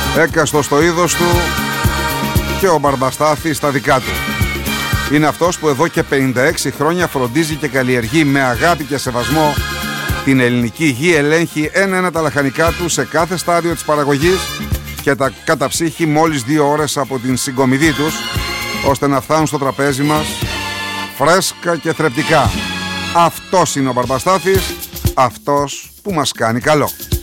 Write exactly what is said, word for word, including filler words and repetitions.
έκαστος στο είδος του και ο Μπαρμπαστάθης στα δικά του. Είναι αυτός που εδώ και πενήντα έξι χρόνια φροντίζει και καλλιεργεί με αγάπη και σεβασμό την ελληνική γη, ελέγχει ένα-ένα τα λαχανικά του σε κάθε στάδιο της παραγωγής και τα καταψύχει μόλις δύο ώρες από την συγκομιδή τους, ώστε να φτάνουν στο τραπέζι μας φρέσκα και θρεπτικά. Αυτός είναι ο Μπαρμπαστάθης, αυτός που μας κάνει καλό.